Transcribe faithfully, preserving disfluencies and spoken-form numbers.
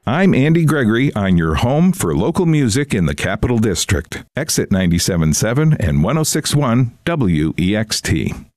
I'm Andy Gregory on your home for local music in the Capital District. Exit ninety-seven point seven and one oh six point one W E X T.